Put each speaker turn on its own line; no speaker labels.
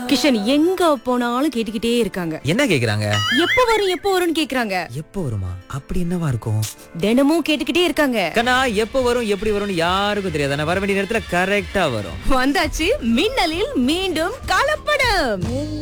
கிஷன் எங்க போனாலும் கேட்டுக்கிட்டே இருக்காங்க.
என்ன கேக்குறாங்க?
எப்ப வரும்னு கேக்குறாங்க.
எப்போ வருமா? அப்படி என்னவா இருக்கும்?
தினமும் கேட்டுக்கிட்டே இருக்காங்க.
கண்ணா, எப்போ வரும் எப்படி வரும்னு யாருக்கும் தெரியாது. ஆனா வர வேண்டிய நேரத்துல கரெக்டா வரும்.
வந்தாச்சு மின்னலில் மீண்டும் கலப்படம்.